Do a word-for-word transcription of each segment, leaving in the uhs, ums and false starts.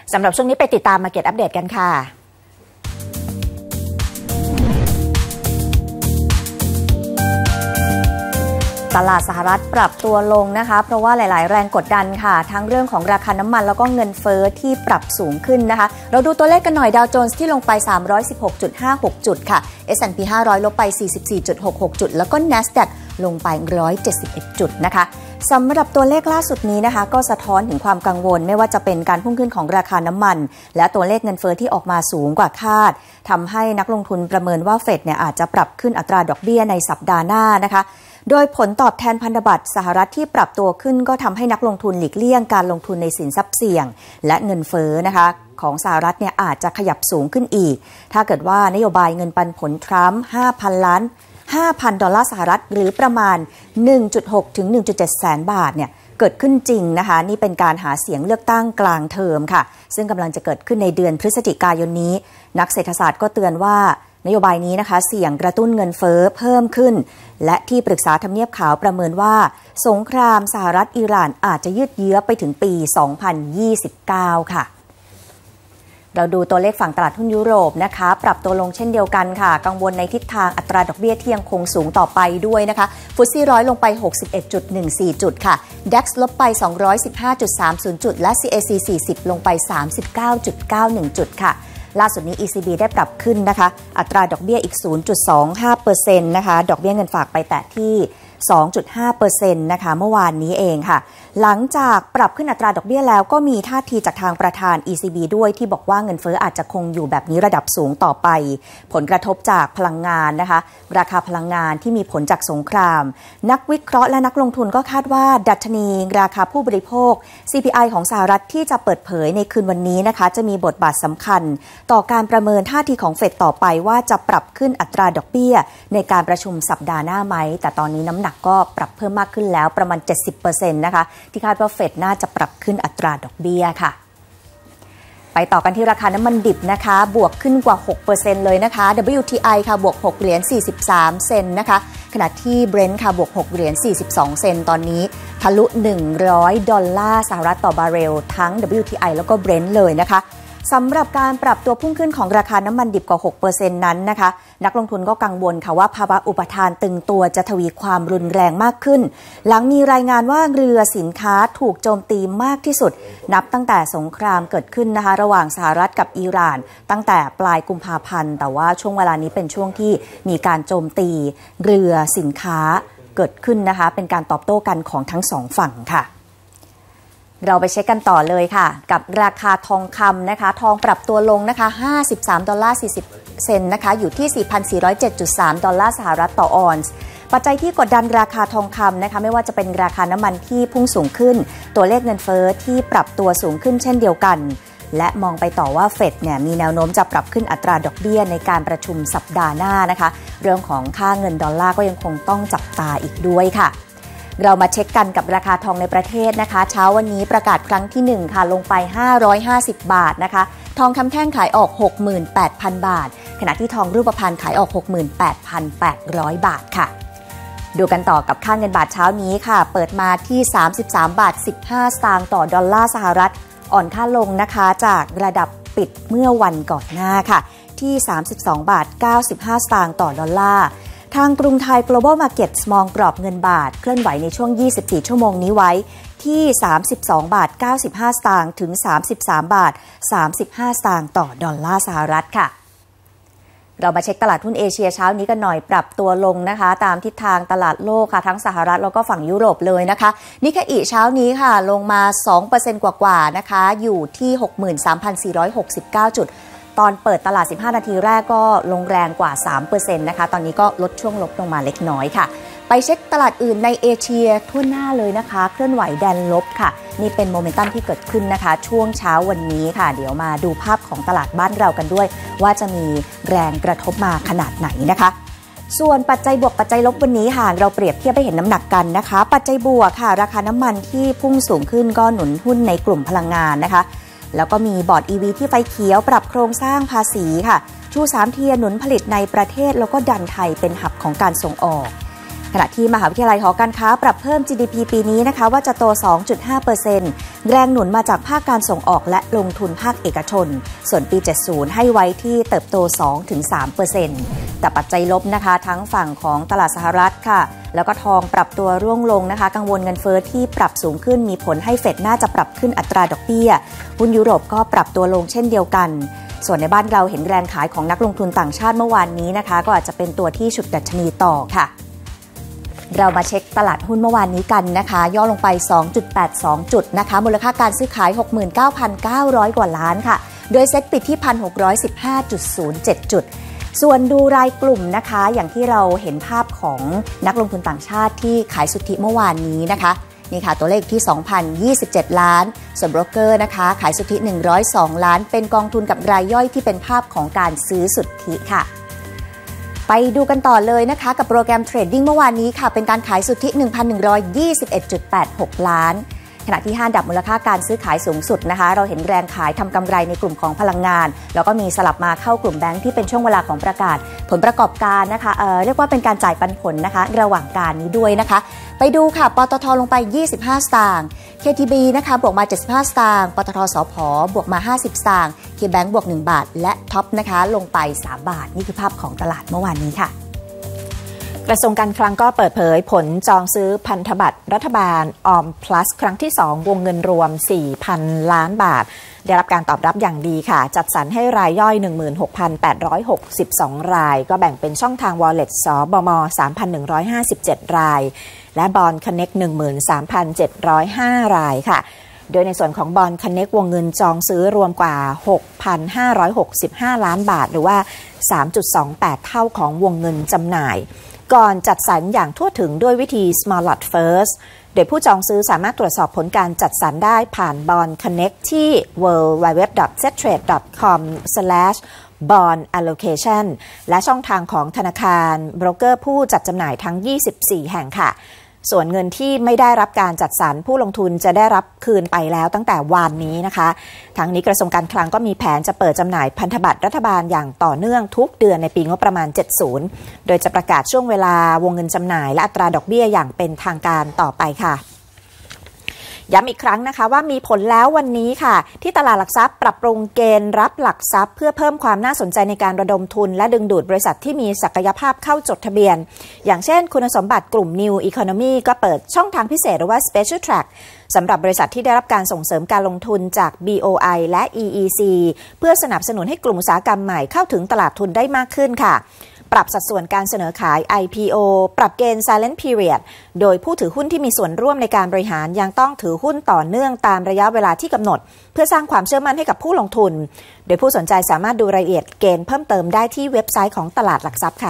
สำหรับช่วงนี้ไปติดตาม Market Update กันค่ะตลาดสหรัฐปรับตัวลงนะคะเพราะว่าหลายๆแรงกดดันค่ะทั้งเรื่องของราคาน้ำมันแล้วก็เงินเฟ้อที่ปรับสูงขึ้นนะคะเราดูตัวเลขกันหน่อยดาวโจนส์ที่ลงไป สามร้อยสิบหกจุดห้าหก จุดค่ะ เอส แอนด์ พี ห้าร้อยลบไป สี่สิบสี่จุดหกหก จุดแล้วก็ NASDAQ ลงไปหนึ่งร้อยเจ็ดสิบเอ็ดจุดนะคะสำหรับตัวเลขล่าสุดนี้นะคะก็สะท้อนถึงความกังวลไม่ว่าจะเป็นการพุ่งขึ้นของราคาน้ำมันและตัวเลขเงินเฟ้อที่ออกมาสูงกว่าคาดทำให้นักลงทุนประเมินว่าเฟดเนี่ยอาจจะปรับขึ้นอัตราดอกเบี้ยในสัปดาห์หน้านะคะโดยผลตอบแทนพันธบัตรสหรัฐที่ปรับตัวขึ้นก็ทำให้นักลงทุนหลีกเลี่ยงการลงทุนในสินทรัพย์เสี่ยงและเงินเฟ้อนะคะของสหรัฐเนี่ยอาจจะขยับสูงขึ้นอีกถ้าเกิดว่านโยบายเงินปันผลทรัมป์ ห้าพัน ล้าน ห้าพัน ดอลลาร์สหรัฐหรือประมาณ หนึ่งจุดหก ถึง หนึ่งจุดเจ็ด แสนบาทเนี่ยเกิดขึ้นจริงนะคะนี่เป็นการหาเสียงเลือกตั้งกลางเทอมค่ะซึ่งกำลังจะเกิดขึ้นในเดือนพฤศจิกายนนี้นักเศรษฐศาสตร์ก็เตือนว่านโยบายนี้นะคะเสี่ยงกระตุ้นเงินเฟ้อเพิ่มขึ้นและที่ปรึกษาทำเนียบขาวประเมินว่าสงครามสหรัฐอิหร่านอาจจะยืดเยื้อไปถึงปี สองพันยี่สิบเก้า ค่ะเราดูตัวเลขฝั่งตลาดหุ้นยุโรปนะคะปรับตัวลงเช่นเดียวกันค่ะกังวลในทิศทางอัตราดอกเบี้ยที่ยังคงสูงต่อไปด้วยนะคะฟุตซี่ร้อยลงไป หกสิบเอ็ดจุดหนึ่งสี่ จุดค่ะ ดัค ลบไป สองร้อยสิบห้าจุดสามศูนย์ จุดและ ซี เอ ซี สี่สิบ ลงไป สามสิบเก้าจุดเก้าหนึ่ง จุดค่ะล่าสุดนี้ อี ซี บี ได้ปรับขึ้นนะคะอัตราดอกเบี้ยอีก ศูนย์จุดสองห้าเปอร์เซ็นต์ นะคะดอกเบี้ยเงินฝากไปแตะที่ สองจุดห้าเปอร์เซ็นต์ นะคะเมื่อวานนี้เองค่ะหลังจากปรับขึ้นอัตราดอกเบี้ยแล้วก็มีท่าทีจากทางประธาน อี ซี บี ด้วยที่บอกว่าเงินเฟ้ออาจจะคงอยู่แบบนี้ระดับสูงต่อไปผลกระทบจากพลังงานนะคะราคาพลังงานที่มีผลจากสงครามนักวิเคราะห์และนักลงทุนก็คาดว่าดัชนีราคาผู้บริโภค ซี พี ไอ ของสหรัฐที่จะเปิดเผยในคืนวันนี้นะคะจะมีบทบาทสำคัญต่อการประเมินท่าทีของเฟดต่อไปว่าจะปรับขึ้นอัตราดอกเบี้ยในการประชุมสัปดาห์หน้าไหมแต่ตอนนี้น้ำหนักก็ปรับเพิ่มมากขึ้นแล้วประมาณ เจ็ดสิบเปอร์เซ็นต์ นะคะที่คาดว่าเฟดน่าจะปรับขึ้นอัตราดอกเบี้ยค่ะไปต่อกันที่ราคาน้ำมันดิบนะคะบวกขึ้นกว่า หกเปอร์เซ็นต์ เลยนะคะ ดับเบิลยู ที ไอ ค่ะบวกหกเหรียญสี่สิบสามเซนต์นะคะขณะที่ Brent ค่ะบวกหกเหรียญสี่สิบสองเซนต์ตอนนี้ทะลุหนึ่งร้อยดอลลาร์สหรัฐต่อบาร์เรลทั้ง ดับเบิลยู ที ไอ แล้วก็ Brent เลยนะคะสำหรับการปรับตัวพุ่งขึ้นของราคาน้ำมันดิบกว่า หกเปอร์เซ็นต์ นั้นนะคะนักลงทุนก็กังวลค่ะว่าภาวะอุปทานตึงตัวจะทวีความรุนแรงมากขึ้นหลังมีรายงานว่าเรือสินค้าถูกโจมตีมากที่สุดนับตั้งแต่สงครามเกิดขึ้นนะคะระหว่างสหรัฐกับอิหร่านตั้งแต่ปลายกุมภาพันธ์แต่ว่าช่วงเวลานี้เป็นช่วงที่มีการโจมตีเรือสินค้าเกิดขึ้นนะคะเป็นการตอบโต้กันของทั้งสองฝั่งค่ะเราไปเช็คกันต่อเลยค่ะกับราคาทองคำนะคะทองปรับตัวลงนะคะห้าสิบสามดอลลาร์สี่สิบเซนต์นะคะอยู่ที่ สี่พันสี่ร้อยเจ็ดจุดสาม ดอลลาร์สหรัฐต่อออนซ์ปัจจัยที่กดดันราคาทองคำนะคะไม่ว่าจะเป็นราคาน้ำมันที่พุ่งสูงขึ้นตัวเลขเงินเฟ้อที่ปรับตัวสูงขึ้นเช่นเดียวกันและมองไปต่อว่าเฟดเนี่ยมีแนวโน้มจะปรับขึ้นอัตราดอกเบี้ยในการประชุมสัปดาห์หน้านะคะเรื่องของค่าเงินดอลลาร์ก็ยังคงต้องจับตาอีกด้วยค่ะเรามาเช็คกันกับราคาทองในประเทศนะคะเช้าวันนี้ประกาศครั้งที่หนึ่งค่ะลงไปห้าร้อยห้าสิบบาทนะคะทองคำแท่งขายออก หกหมื่นแปดพัน บาทขณะที่ทองรูปพรรณขายออก หกหมื่นแปดพันแปดร้อย บาทค่ะดูกันต่อกับค่าเงินบาทเช้านี้ค่ะเปิดมาที่สามสิบสามบาทสิบห้าสตางค์ต่อดอลลาร์สหรัฐอ่อนค่าลงนะคะจากระดับปิดเมื่อวันก่อนหน้าค่ะที่สามสิบสองบาทเก้าสิบห้าสตางค์ต่อดอลลาร์ทางกรุงไทย Global Markets มองกรอบเงินบาทเคลื่อนไหวในช่วงยี่สิบสี่ชั่วโมงนี้ไว้ที่สามสิบสองบาทเก้าสิบห้าสตางค์ถึงสามสิบสามบาทสามสิบห้าสตางค์ต่อดอลลาร์สหรัฐค่ะเรามาเช็คตลาดหุ้นเอเชียเช้านี้กันหน่อยปรับตัวลงนะคะตามทิศทางตลาดโลกค่ะทั้งสหรัฐแล้วก็ฝั่งยุโรปเลยนะคะนิกเกอิเช้านี้ค่ะลงมา สองเปอร์เซ็นต์ กว่าๆนะคะอยู่ที่ หกหมื่นสามพันสี่ร้อยหกสิบเก้า จุดตอนเปิดตลาดสิบห้านาทีแรกก็ลงแรงกว่า สามเปอร์เซ็นต์ นะคะตอนนี้ก็ลดช่วงลบลงมาเล็กน้อยค่ะไปเช็คตลาดอื่นในเอเชียทั่วหน้าเลยนะคะเคลื่อนไหวแดนลบค่ะนี่เป็นโมเมนตัมที่เกิดขึ้นนะคะช่วงเช้าวันนี้ค่ะเดี๋ยวมาดูภาพของตลาดบ้านเรากันด้วยว่าจะมีแรงกระทบมาขนาดไหนนะคะส่วนปัจจัยบวกปัจจัยลบวันนี้ค่ะเราเปรียบเทียบให้เห็นน้ำหนักกันนะคะปัจจัยบวกค่ะราคาน้ำมันที่พุ่งสูงขึ้นก็หนุนหุ้นในกลุ่มพลังงานนะคะแล้วก็มีบอร์ด อี วี ที่ไฟเขียวปรับโครงสร้างภาษีค่ะชูสามเทียร์หนุนผลิตในประเทศแล้วก็ดันไทยเป็นหับของการส่งออกขขณะที่มหาวิทยาลัยหอการค้าปรับเพิ่ม จี ดี พี ปีนี้นะคะว่าจะโต สองจุดห้าเปอร์เซ็นต์ แรงหนุนมาจากภาคการส่งออกและลงทุนภาคเอกชนส่วนปีเจ็ดสิบให้ไว้ที่เติบโต สองถึงสามเปอร์เซ็นต์ แต่ปัจจัยลบนะคะทั้งฝั่งของตลาดสหรัฐค่ะแล้วก็ทองปรับตัวร่วงลงนะคะกังวลเงินเฟ้อที่ปรับสูงขึ้นมีผลให้เฟดน่าจะปรับขึ้นอัตราดอกเบี้ยหุ้นยุโรปก็ปรับตัวลงเช่นเดียวกันส่วนในบ้านเราเห็นแรงขายของนักลงทุนต่างชาติเมื่อวานนี้นะคะก็อาจจะเป็นตัวที่ฉุดดัชนีต่อค่ะเรามาเช็คตลาดหุ้นเมื่อวานนี้กันนะคะย่อลงไป สองจุดแปดสอง จุดนะคะมูลค่าการซื้อขาย หกหมื่นเก้าพันเก้าร้อย กว่าล้านค่ะโดยเซ็ตปิดที่ หนึ่งพันหกร้อยสิบห้าจุดศูนย์เจ็ด จุดส่วนดูรายกลุ่มนะคะอย่างที่เราเห็นภาพของนักลงทุนต่างชาติที่ขายสุทธิเมื่อวานนี้นะคะนี่ค่ะตัวเลขที่ สองพันยี่สิบเจ็ด ล้านส่วนโบรกเกอร์นะคะขายสุทธิหนึ่งร้อยสองล้านเป็นกองทุนกับรายย่อยที่เป็นภาพของการซื้อสุทธิค่ะไปดูกันต่อเลยนะคะกับโปรแกรมเทรดดิ้งเมื่อวานนี้ค่ะเป็นการขายสุทธิ หนึ่งพันหนึ่งร้อยยี่สิบเอ็ดจุดแปดหก ล้านขณะที่ห้าอันดับมูลค่าการซื้อขายสูงสุดนะคะเราเห็นแรงขายทำกำไรในกลุ่มของพลังงานแล้วก็มีสลับมาเข้ากลุ่มแบงค์ที่เป็นช่วงเวลาของประกาศผลประกอบการนะคะ เอ่อ เรียกว่าเป็นการจ่ายปันผลนะคะระหว่างการนี้ด้วยนะคะไปดูค่ะปตท.ลงไปยี่สิบห้าสตางค์ เค ที บี นะคะบวกมาเจ็ดสิบห้าสตางค์ปตท.สผ.บวกมาห้าสิบสตางค์ KBank บวกหนึ่งบาทและท็อปนะคะลงไปสามบาทนี่คือภาพของตลาดเมื่อวานนี้ค่ะกระทรวงการคลังก็เปิดเผยผลจองซื้อพันธบัตรรัฐบาลออม plus ครั้งที่สองวงเงินรวม สี่พัน ล้านบาทได้รับการตอบรับอย่างดีค่ะจัดสรรให้รายย่อย หนึ่งหมื่นหกพันแปดร้อยหกสิบสอง รายก็แบ่งเป็นช่องทาง Wallet สบม สามพันหนึ่งร้อยห้าสิบเจ็ด รายและ Bond Connect หนึ่งหมื่นสามพันเจ็ดร้อยห้า รายค่ะโดยในส่วนของ Bond Connect วงเงินจองซื้อรวมกว่า หกพันห้าร้อยหกสิบห้า ล้านบาทหรือว่า สามจุดสองแปด เท่าของวงเงินจำหน่ายก่อนจัดสรรอย่างทั่วถึงด้วยวิธี Small Lot First โดยผู้จองซื้อสามารถตรวจสอบผลการจัดสรรได้ผ่าน Bond Connect ที่ ดับเบิลยู ดับเบิลยู ดับเบิลยู ดอท เซ็ตเทรด ดอท คอม สแลช บอนด์ แอลโลเคชัน และช่องทางของธนาคารโบรกเกอร์ผู้จัดจำหน่ายทั้งยี่สิบสี่แห่งค่ะส่วนเงินที่ไม่ได้รับการจัดสรรผู้ลงทุนจะได้รับคืนไปแล้วตั้งแต่วานนี้นะคะทั้งนี้กระทรวงการคลังก็มีแผนจะเปิดจำหน่ายพันธบัตรรัฐบาลอย่างต่อเนื่องทุกเดือนในปีงบประมาณเจ็ดสิบโดยจะประกาศช่วงเวลาวงเงินจำหน่ายและอัตราดอกเบี้ยอย่างเป็นทางการต่อไปค่ะย้ำอีกครั้งนะคะว่ามีผลแล้ววันนี้ค่ะที่ตลาดหลักทรัพย์ปรับปรุงเกณฑ์รับหลักทรัพย์เพื่อเพิ่มความน่าสนใจในการระดมทุนและดึงดูดบริษัทที่มีศักยภาพเข้าจดทะเบียนอย่างเช่นคุณสมบัติกลุ่ม New Economy ก็เปิดช่องทางพิเศษหรือว่า Special Track สำหรับบริษัทที่ได้รับการส่งเสริมการลงทุนจาก บี โอ ไอ และ อี อี ซี เพื่อสนับสนุนให้กลุ่มอุตสาหกรรมใหม่เข้าถึงตลาดทุนได้มากขึ้นค่ะปรับสัดส่วนการเสนอขาย ไอ พี โอ ปรับเกณฑ์ Silent Period โดยผู้ถือหุ้นที่มีส่วนร่วมในการบริหารยังต้องถือหุ้นต่อเนื่องตามระยะเวลาที่กำหนดเพื่อสร้างความเชื่อมั่นให้กับผู้ลงทุนโดยผู้สนใจสามารถดูรายละเอียดเกณฑ์เพิ่มเติมได้ที่เว็บไซต์ของตลาดหลักทรัพย์ค่ะ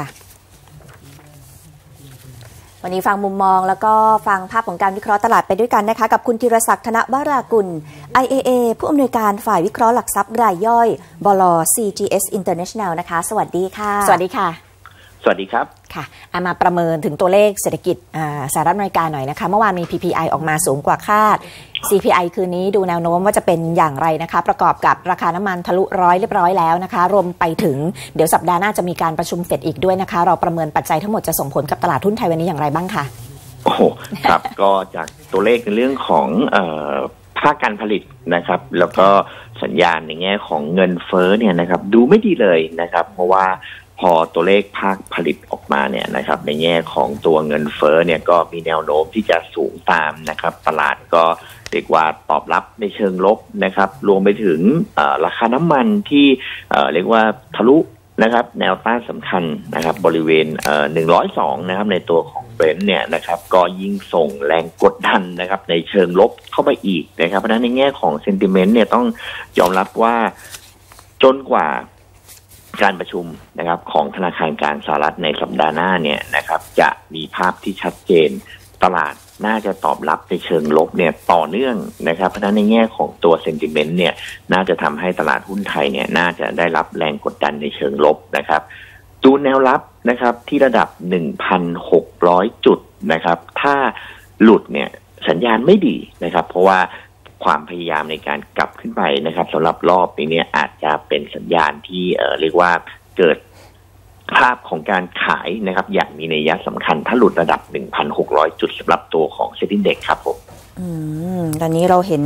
วันนี้ฟังมุมมองแล้วก็ฟังภาพของการวิเคราะห์ตลาดไปด้วยกันนะคะกับคุณธีรศักดิ์ธนวรากุล ไอ เอ เอ ผู้อำนวยการฝ่ายวิเคราะห์หลักทรัพย์รายย่อยบล. ซี จี เอส International นะคะสวัสดีค่ะสวัสดีค่ะสวัสดีครับค่ะเอามาประเมินถึงตัวเลขเศรษฐกิจสหรัฐอเมริกาหน่อยนะคะเมื่อวานมี พี พี ไอ ออกมาสูงกว่าคาด ซี พี ไอ คืนนี้ดูแนวโน้มว่าจะเป็นอย่างไรนะคะประกอบกับราคาน้ำมันทะลุร้อยเรียบร้อยแล้วนะคะรวมไปถึงเดี๋ยวสัปดาห์หน้าจะมีการประชุมเฟดอีกด้วยนะคะเราประเมินปัจจัยทั้งหมดจะส่งผลกับตลาดหุ้นไทยวันนี้อย่างไรบ้างคะโอ้ครับ ก็จากตัวเลขในเรื่องของเอ่อภาคการผลิตนะครับแล้วก็สัญญาณในแง่ของเงินเฟ้อเนี่ยนะครับดูไม่ดีเลยนะครับเพราะว่าพอตัวเลขภาคผลิตออกมาเนี่ยนะครับในแง่ของตัวเงินเฟ้อเนี่ยก็มีแนวโน้มที่จะสูงตามนะครับตลาดก็เรียกว่าตอบรับในเชิงลบนะครับรวมไปถึงราคาน้ำมันที่เรียกว่าทะลุนะครับแนวต้านสำคัญนะครับบริเวณหนึ่งร้อยสองนะครับในตัวของเบรนท์เนี่ยนะครับก็ยิ่งส่งแรงกดดันนะครับในเชิงลบเข้าไปอีกนะครับเพราะฉะนั้นในแง่ของเซนติเมนต์เนี่ยต้องยอมรับว่าจนกว่าการประชุมนะครับของธนาคารกลางสหรัฐในสัปดาห์หน้าเนี่ยนะครับจะมีภาพที่ชัดเจนตลาดน่าจะตอบรับในเชิงลบเนี่ยต่อเนื่องนะครับเพราะฉะนั้นในแง่ของตัวเซนติเมนต์เนี่ยน่าจะทำให้ตลาดหุ้นไทยเนี่ยน่าจะได้รับแรงกดดันในเชิงลบนะครับดูแนวรับนะครับที่ระดับ หนึ่งพันหกร้อย จุดนะครับถ้าหลุดเนี่ยสัญญาณไม่ดีนะครับเพราะว่าความพยายามในการกลับขึ้นไปนะครับสำหรับรอบนี้เนี่ยอาจจะเป็นสัญญาณที่เอ่อเรียกว่าเกิดภาพของการขายนะครับอย่างมีนัยสำคัญถ้าหลุดระดับ หนึ่งพันหกร้อย จุดสำหรับตัวของ เซ็ต Index ครับผมอืมตอนนี้เราเห็น